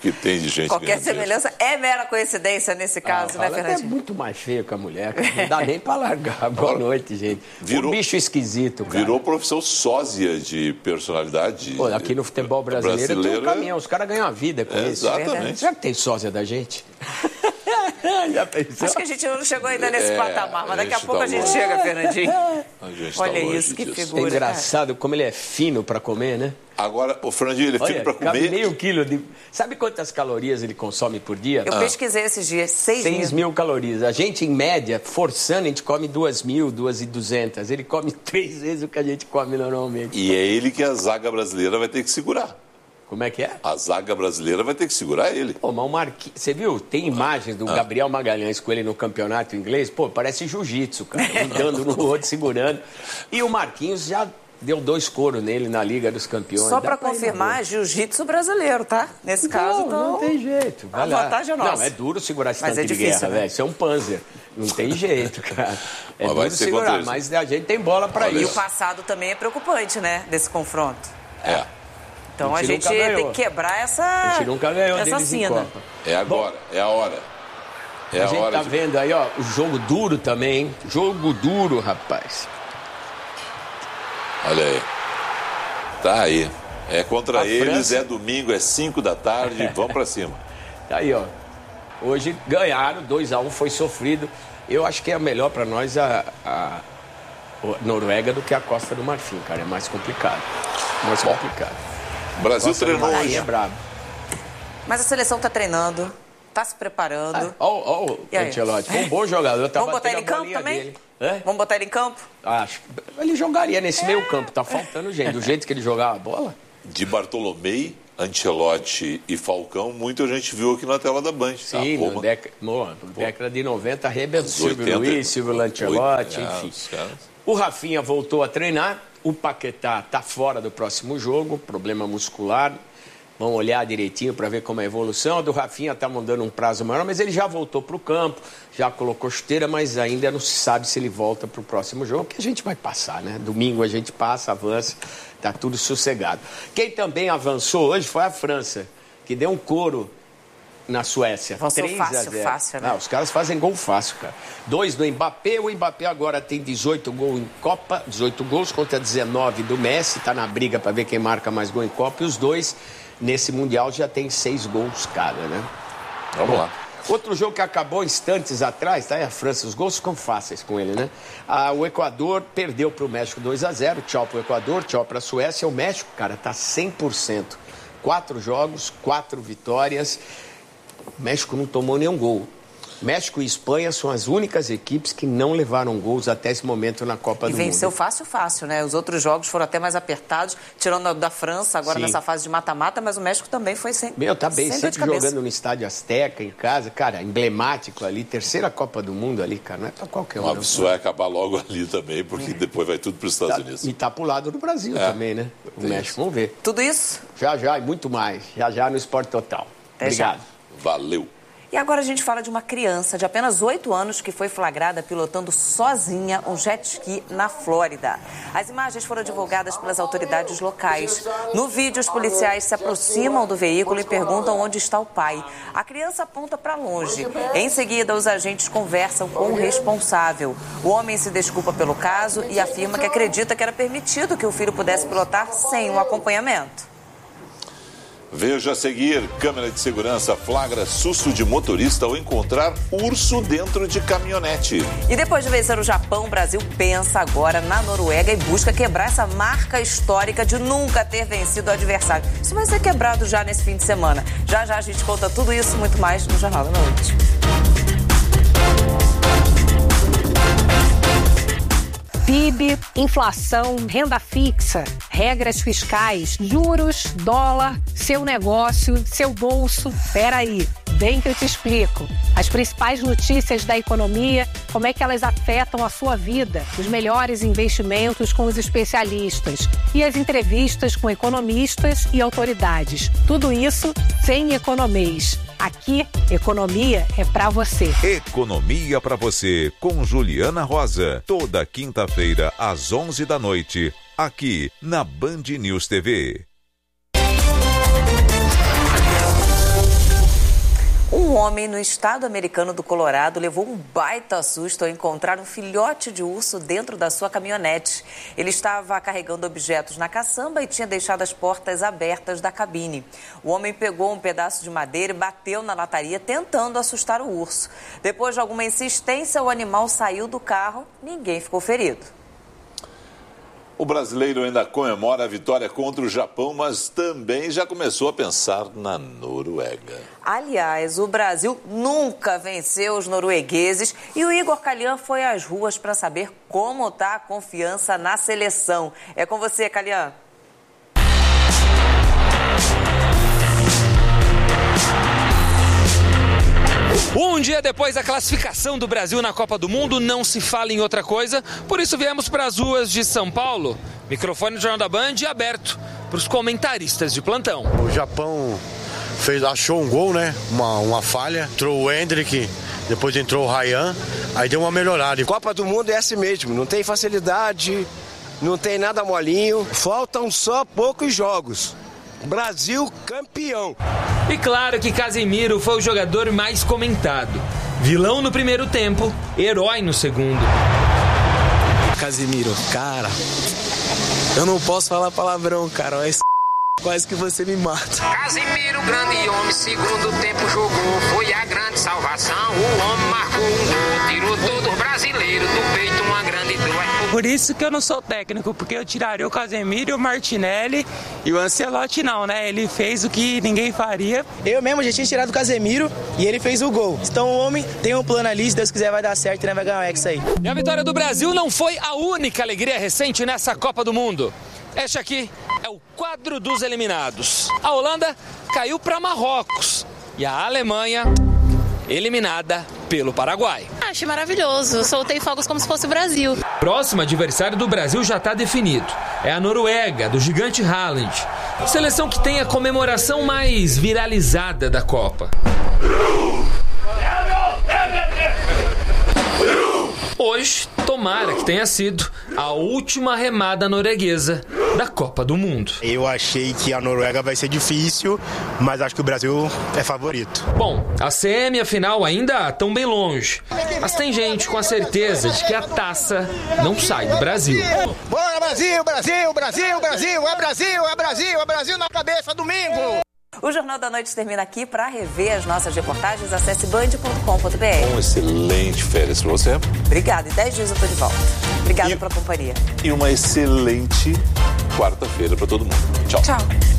que tem de gente Qualquer semelhança é mera coincidência nesse caso, né, Fernandinho? É muito mais feio que a mulher, cara. Não dá nem pra largar. Boa noite, gente. Um bicho esquisito, cara. Virou profissão sósia de personalidade. Pô, aqui no futebol brasileiro tem um caminhão. Os caras ganham a vida com isso. Exatamente. Será que tem sósia da gente? Já pensou? Acho que a gente não chegou ainda nesse patamar, mas daqui a pouco a gente chega, Fernandinho. Olha isso, que figura. É engraçado como ele é fino pra comer, né? Agora, o Fernandinho, ele é fino pra comer? Meio quilo de... Sabe quantas calorias ele consome por dia? Eu pesquisei esses dias, 6 mil calorias. A gente, em média, forçando, a gente come 2.000, 2.200. Ele come 3 vezes o que a gente come normalmente. E é ele que a zaga brasileira vai ter que segurar. Como é que é? A zaga brasileira vai ter que segurar ele. Pô, mas o Marquinhos... Você viu? Tem imagens do Gabriel Magalhães com ele no campeonato inglês. Pô, parece jiu-jitsu, cara. Um dando no outro, segurando. E o Marquinhos já deu 2 coros nele na Liga dos Campeões. Só pra confirmar, jiu-jitsu brasileiro, tá? Nesse caso, então... Não tem jeito. A vantagem é nossa. Não, é duro segurar esse tanque de guerra, velho. Isso é um Panzer. Não tem jeito, cara. É duro segurar, mas a gente tem bola pra isso. E o passado também é preocupante, né? Desse confronto. É. Então a gente tem que quebrar essa... A gente nunca ganhou essa deles em Copa. É agora, é a hora. A gente tá vendo aí, ó, o jogo duro também, hein? Jogo duro, rapaz. Olha aí. Tá aí. É contra eles, é domingo, é 5 da tarde, vamos pra cima. Tá aí, ó. Hoje ganharam, 2-1, foi sofrido. Eu acho que é melhor pra nós a Noruega do que a Costa do Marfim, cara. É mais complicado. Complicado. O Brasil treinou hoje. Aí é brabo. Mas a seleção tá treinando, tá se preparando. Ó, o Ancelotti, foi um bom jogador. Tá. Vamos botar ele em campo também? Vamos botar ele em campo? Acho. Ele jogaria nesse meio campo, tá faltando gente. Do jeito que ele jogava a bola. De Bartolomei, Ancelotti e Falcão, muita gente viu aqui na tela da Band. Sim, na década de 90, arrebentou Silvio Luiz, Silvio Ancelotti, enfim. O Rafinha voltou a treinar. O Paquetá está fora do próximo jogo, problema muscular. Vamos olhar direitinho para ver como é a evolução. O do Rafinha está mandando um prazo maior, mas ele já voltou para o campo, já colocou chuteira, mas ainda não se sabe se ele volta para o próximo jogo, que a gente vai passar, né? Domingo a gente passa, avança, está tudo sossegado. Quem também avançou hoje foi a França, que deu um couro na Suécia. Avançou 3-0. Né? Os caras fazem gol fácil, cara. 2 do Mbappé. O Mbappé agora tem 18 gols em Copa, 18 gols contra 19 do Messi. Tá na briga para ver quem marca mais gol em Copa. E os dois, nesse Mundial, já tem 6 gols cada, né? Vamos lá. Outro jogo que acabou instantes atrás, tá? É a França. Os gols ficam fáceis com ele, né? O Equador perdeu para o México 2-0. Tchau para o Equador, tchau para a Suécia. O México, cara, tá 100%. 4 jogos, 4 vitórias. O México não tomou nenhum gol. México e Espanha são as únicas equipes que não levaram gols até esse momento na Copa do Mundo. E venceu fácil, né? Os outros jogos foram até mais apertados, tirando da França agora nessa fase de mata-mata, mas o México também foi sempre... Tá bem, sempre jogando no Estádio Azteca, em casa, cara, emblemático ali, 3ª Copa do Mundo ali, cara, não é pra qualquer um. Isso vai acabar logo ali também, porque depois vai tudo pros Estados Unidos. E tá pro lado do Brasil também, né? O México, vamos ver. Tudo isso? Já, e muito mais. Já no Esporte Total. Obrigado. Valeu. E agora a gente fala de uma criança de apenas 8 anos que foi flagrada pilotando sozinha um jet ski na Flórida. As imagens foram divulgadas pelas autoridades locais. No vídeo, os policiais se aproximam do veículo e perguntam onde está o pai. A criança aponta para longe. Em seguida, os agentes conversam com o responsável. O homem se desculpa pelo caso e afirma que acredita que era permitido que o filho pudesse pilotar sem um acompanhamento. Veja a seguir, câmera de segurança flagra susto de motorista ao encontrar urso dentro de caminhonete. E depois de vencer o Japão, o Brasil pensa agora na Noruega e busca quebrar essa marca histórica de nunca ter vencido o adversário. Isso vai ser quebrado já nesse fim de semana. Já a gente conta tudo isso e muito mais no Jornal da Noite. PIB, inflação, renda fixa, regras fiscais, juros, dólar, seu negócio, seu bolso. Peraí, vem que eu te explico. As principais notícias da economia, como é que elas afetam a sua vida, os melhores investimentos com os especialistas e as entrevistas com economistas e autoridades. Tudo isso sem economês. Aqui, economia é pra você. Economia pra você, com Juliana Rosa. Toda quinta-feira, às 11 da noite, aqui na Band News TV. Um homem no estado americano do Colorado levou um baita susto ao encontrar um filhote de urso dentro da sua caminhonete. Ele estava carregando objetos na caçamba e tinha deixado as portas abertas da cabine. O homem pegou um pedaço de madeira e bateu na lataria, tentando assustar o urso. Depois de alguma insistência, o animal saiu do carro. Ninguém ficou ferido. O brasileiro ainda comemora a vitória contra o Japão, mas também já começou a pensar na Noruega. Aliás, o Brasil nunca venceu os noruegueses e o Igor Calhan foi às ruas para saber como está a confiança na seleção. É com você, Calhan. Um dia depois da classificação do Brasil na Copa do Mundo, não se fala em outra coisa, por isso viemos para as ruas de São Paulo. Microfone do Jornal da Band aberto para os comentaristas de plantão. O Japão achou um gol, né? Uma falha. Entrou o Hendrick, depois entrou o Ryan, aí deu uma melhorada. Copa do Mundo é assim mesmo, não tem facilidade, não tem nada molinho, faltam só poucos jogos. Brasil campeão. E claro que Casemiro foi o jogador mais comentado. Vilão no primeiro tempo, herói no segundo. Casemiro, cara, eu não posso falar palavrão, cara, mas quase que você me mata. Casemiro, grande homem, segundo tempo jogou, foi a grande salvação. O homem marcou um gol, tirou todo o brasileiro do peito uma grande dor. Por isso que eu não sou técnico, porque eu tiraria o Casemiro e o Martinelli e o Ancelotti não, né? Ele fez o que ninguém faria. Eu mesmo já tinha tirado o Casemiro e ele fez o gol. Então o homem tem um plano ali, se Deus quiser vai dar certo e né, vai ganhar o Hexa aí. E a vitória do Brasil não foi a única alegria recente nessa Copa do Mundo. Este aqui é o quadro dos eliminados. A Holanda caiu para Marrocos e a Alemanha eliminada pelo Paraguai. Achei maravilhoso, soltei fogos como se fosse o Brasil. Próximo adversário do Brasil já está definido. É a Noruega, do gigante Haaland. Seleção que tem a comemoração mais viralizada da Copa. Hoje, tomara que tenha sido a última remada norueguesa da Copa do Mundo. Eu achei que a Noruega vai ser difícil, mas acho que o Brasil é favorito. Bom, a semi e a final ainda estão bem longe, mas tem gente com a certeza de que a taça não sai do Brasil. Bora Brasil, Brasil, Brasil, Brasil, é Brasil, é Brasil, é Brasil na cabeça, domingo! O Jornal da Noite termina aqui. Para rever as nossas reportagens, acesse band.com.br. Um excelente férias para você. Obrigada. Em 10 dias eu estou de volta. Obrigada pela companhia. E uma excelente quarta-feira para todo mundo. Tchau. Tchau.